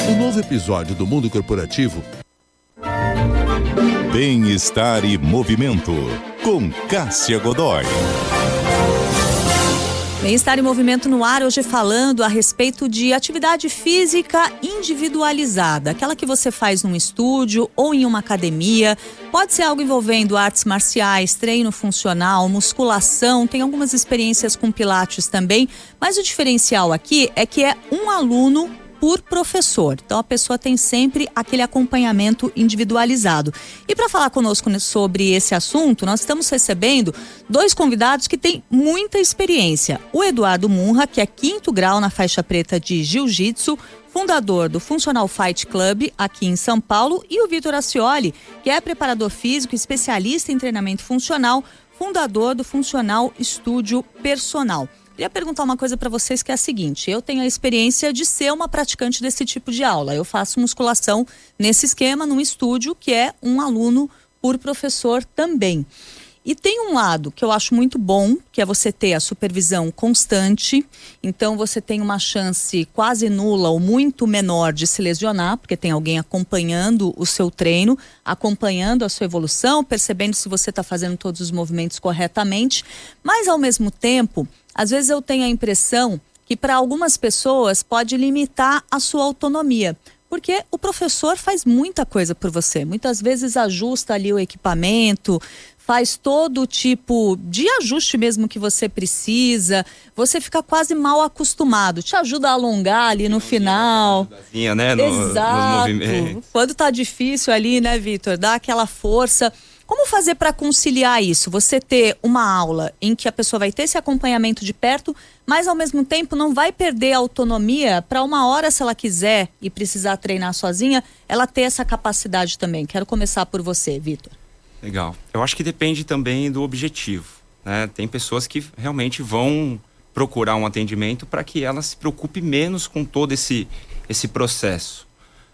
Um novo episódio do Mundo Corporativo. Bem-estar e movimento, com Cássia Godoy. Bem-estar e movimento no ar, hoje falando a respeito de atividade física individualizada, aquela que você faz num estúdio ou em uma academia. Pode ser algo envolvendo artes marciais, treino funcional, musculação, tem algumas experiências com pilates também, mas o diferencial aqui é que é um aluno por professor. Então a pessoa tem sempre aquele acompanhamento individualizado. E para falar conosco sobre esse assunto, nós estamos recebendo dois convidados que têm muita experiência. O Eduardo Munra, que é 5º grau na faixa preta de Jiu-Jitsu, fundador do Funcional Fight Club aqui em São Paulo, e o Vitor Ascioli, que é preparador físico, especialista em treinamento funcional, fundador do Funcional Estúdio Personal. Queria perguntar uma coisa para vocês, que é a seguinte: eu tenho a experiência de ser uma praticante desse tipo de aula. Eu faço musculação nesse esquema, num estúdio, que é um aluno por professor também. E tem um lado que eu acho muito bom, que é você ter a supervisão constante. Então você tem uma chance quase nula ou muito menor de se lesionar, porque tem alguém acompanhando o seu treino, acompanhando a sua evolução, percebendo se você está fazendo todos os movimentos corretamente. Mas ao mesmo tempo, às vezes eu tenho a impressão que para algumas pessoas pode limitar a sua autonomia. Porque o professor faz muita coisa por você. Muitas vezes ajusta ali o equipamento, faz todo tipo de ajuste mesmo que você precisa. Você fica quase mal acostumado. Te ajuda a alongar ali no final. Né? Exato. Nos movimentos. Quando tá difícil ali, né, Vitor? Dá aquela força. Como fazer para conciliar isso? Você ter uma aula em que a pessoa vai ter esse acompanhamento de perto, mas ao mesmo tempo não vai perder a autonomia para uma hora, se ela quiser e precisar treinar sozinha, ela ter essa capacidade também. Quero começar por você, Vitor. Legal. Eu acho que depende também do objetivo, né? Tem pessoas que realmente vão procurar um atendimento para que ela se preocupe menos com todo esse processo.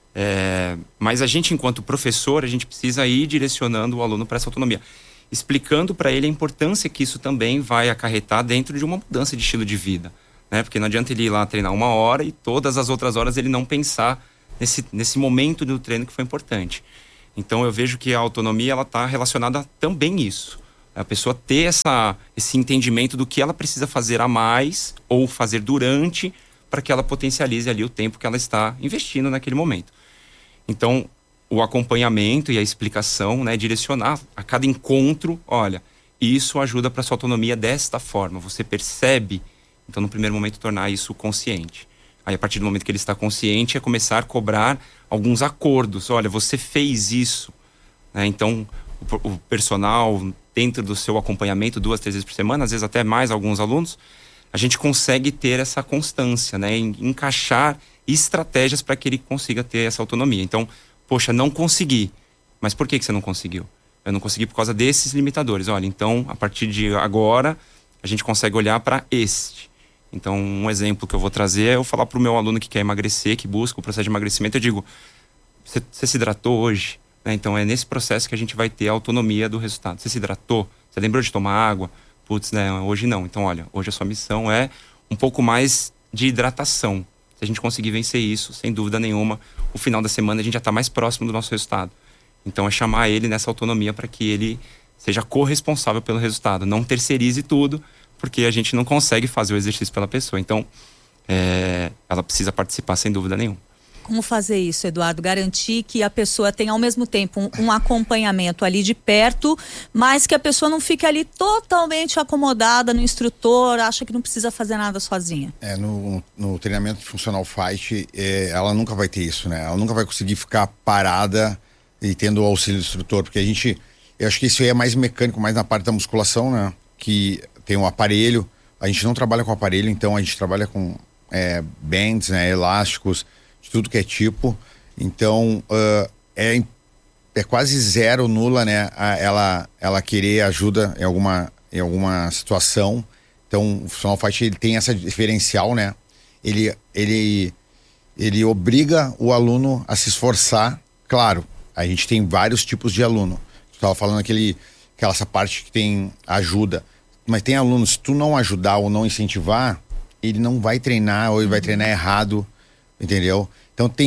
Mas a gente, enquanto professor, a gente precisa ir direcionando o aluno para essa autonomia, explicando para ele a importância que isso também vai acarretar dentro de uma mudança de estilo de vida, né? Porque não adianta ele ir lá treinar 1 hora e todas as outras horas ele não pensar nesse momento do treino que foi importante. Então eu vejo que a autonomia, ela está relacionada também a isso. A pessoa ter esse entendimento do que ela precisa fazer a mais ou fazer durante, para que ela potencialize ali o tempo que ela está investindo naquele momento. Então, o acompanhamento e a explicação, né, direcionar a cada encontro, olha, isso ajuda para sua autonomia desta forma. Você percebe, então no primeiro momento tornar isso consciente. Aí a partir do momento que ele está consciente, é começar a cobrar alguns acordos. Olha, você fez isso, né? Então o personal, dentro do seu acompanhamento 2, 3 vezes por semana, às vezes até mais alguns alunos, a gente consegue ter essa constância, né? Encaixar estratégias para que ele consiga ter essa autonomia. Então, poxa, não consegui. Mas por que você não conseguiu? Eu não consegui por causa desses limitadores. Olha, então, a partir de agora, a gente consegue olhar para este. Então, um exemplo que eu vou trazer é eu falar para o meu aluno que quer emagrecer, que busca o processo de emagrecimento, eu digo, você se hidratou hoje? Né? Então, é nesse processo que a gente vai ter a autonomia do resultado. Você se hidratou? Você lembrou de tomar água? Putz, né? Hoje não. Então, olha, hoje a sua missão é um pouco mais de hidratação. Se a gente conseguir vencer isso, sem dúvida nenhuma, o final da semana a gente já está mais próximo do nosso resultado. Então, é chamar ele nessa autonomia para que ele seja corresponsável pelo resultado. Não terceirize tudo, porque a gente não consegue fazer o exercício pela pessoa. Então, ela precisa participar sem dúvida nenhuma. Como fazer isso, Eduardo? Garantir que a pessoa tenha ao mesmo tempo um acompanhamento ali de perto, mas que a pessoa não fique ali totalmente acomodada no instrutor, acha que não precisa fazer nada sozinha. No treinamento funcional fight, ela nunca vai ter isso, né? Ela nunca vai conseguir ficar parada e tendo o auxílio do instrutor, porque eu acho que isso aí é mais mecânico, mais na parte da musculação, né? Que tem um aparelho, a gente não trabalha com aparelho, então a gente trabalha com bands, né? Elásticos, de tudo que é tipo. Então é quase zero, nula, né? Ela querer ajuda em alguma situação. Então o funcional fight, ele tem essa diferencial, né? Ele obriga o aluno a se esforçar. Claro, a gente tem vários tipos de aluno. Tu estava falando essa parte que tem ajuda. Mas tem alunos, se tu não ajudar ou não incentivar, ele não vai treinar, ou ele vai treinar errado, entendeu? Então tem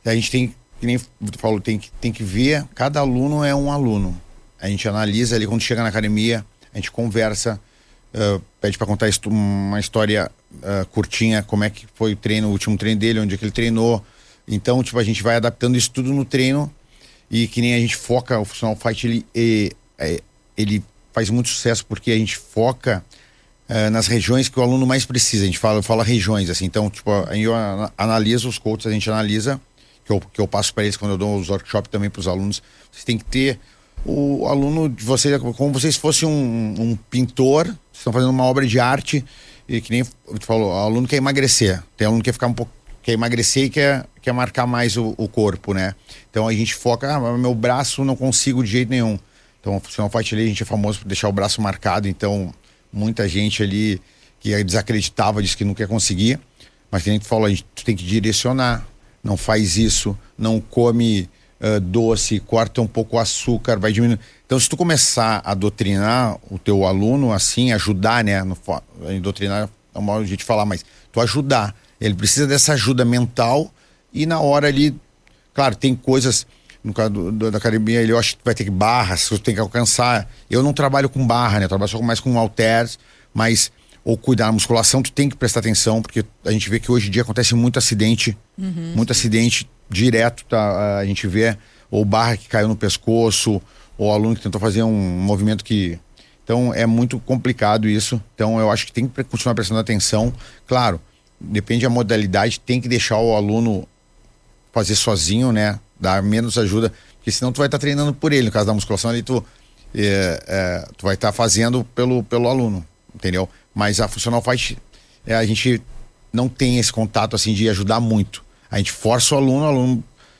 A gente tem, que nem tu falou, tem que ver, cada aluno é um aluno. A gente analisa ali, quando chega na academia, a gente conversa, pede para contar uma história curtinha, como é que foi o treino, o último treino dele, onde é que ele treinou. Então, tipo, a gente vai adaptando isso tudo no treino, e que nem a gente foca, o Funcional Fight, ele faz muito sucesso porque a gente foca nas regiões que o aluno mais precisa. A gente fala regiões, assim. Então, tipo, eu analiso os coaches, a gente analisa, que eu passo para eles quando eu dou os workshops também para os alunos. Vocês têm que ter o aluno de vocês, como se fosse um pintor, vocês estão fazendo uma obra de arte, e que nem tu falou, o aluno quer emagrecer, tem aluno que quer ficar quer emagrecer e quer marcar mais o corpo, né? Então a gente foca, meu braço não consigo de jeito nenhum. Então, o Funcional Fight ali, a gente é famoso por deixar o braço marcado, então muita gente ali que desacreditava, disse que não quer conseguir, mas que a gente falou, tu tem que direcionar, não faz isso, não come doce, corta um pouco o açúcar, vai diminuir. Então, se tu começar a doutrinar o teu aluno assim, ajudar, né? Doutrinar é uma hora de te falar, mas tu ajudar. Ele precisa dessa ajuda mental, e na hora ali, claro, tem coisas, no caso da academia, eu acho que vai ter que barras, tu tem que alcançar. Eu não trabalho com barra, né? Eu trabalho só mais com halteres, mas ou cuidar da musculação, tu tem que prestar atenção, porque a gente vê que hoje em dia acontece muito acidente direto, tá? A gente vê ou barra que caiu no pescoço, ou aluno que tentou fazer um movimento que... Então é muito complicado isso. Então eu acho que tem que continuar prestando atenção. Claro, depende da modalidade, tem que deixar o aluno fazer sozinho, né? Dar menos ajuda, porque senão tu vai estar treinando por ele. No caso da musculação ali, tu vai estar fazendo pelo aluno, entendeu? Mas a Funcional Fight, a gente não tem esse contato assim de ajudar muito. A gente força o aluno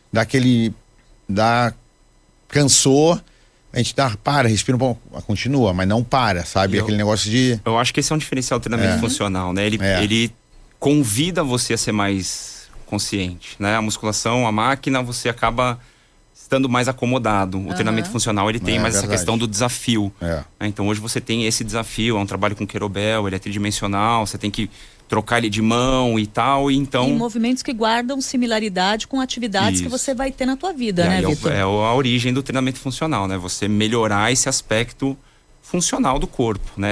cansou, a gente respira um pouco, continua, mas não para, sabe? Aquele negócio de... Eu acho que esse é um diferencial do treinamento funcional, né? Ele convida você a ser mais consciente, né? A musculação, a máquina, você acaba estando mais acomodado. O treinamento funcional, ele tem mais essa questão do desafio. Então hoje você tem esse desafio, é um trabalho com kettlebell, ele é tridimensional, você tem que trocar ele de mão e tal, e então... E movimentos que guardam similaridade com atividades que você vai ter na tua vida, né, Vitor? É a origem do treinamento funcional, né? Você melhorar esse aspecto funcional do corpo, né?